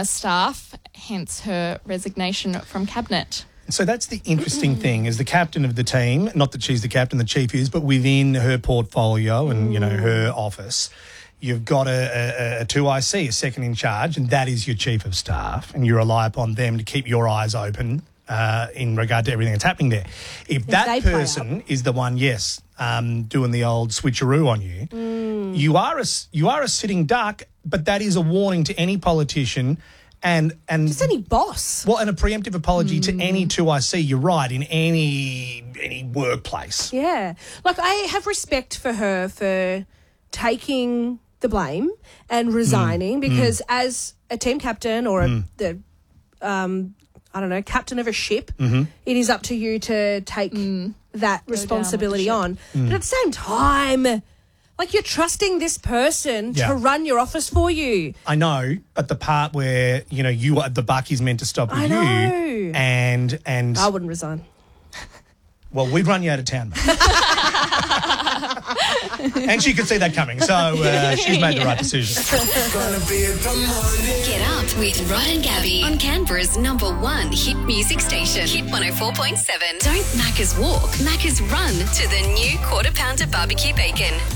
staff, hence her resignation from cabinet. So that's the interesting thing, as the captain of the team, not that she's the captain, the chief is, but within her portfolio and, her office, you've got a 2IC, a second in charge, and that is your chief of staff, and you rely upon them to keep your eyes open in regard to everything that's happening there. If that person is the one, doing the old switcheroo on you, you are a sitting duck, but that is a warning to any politician and just any boss. Well, and a preemptive apology to any 2IC, you're right, in any workplace. Yeah. Like, I have respect for her for taking the blame and resigning because as a team captain or captain of a ship, it is up to you to take that responsibility on. But at the same time, like, you're trusting this person to run your office for you. I know, but the part where, you are, the buck is meant to stop with you and I wouldn't resign. Well, we'd run you out of town, mate. And she could see that coming, so she's made the right decision. Get up with Rod and Gabby on Canberra's #1 hit music station, Hit 104.7. Don't Macca's walk, Macca's run to the new Quarter Pounder barbecue bacon.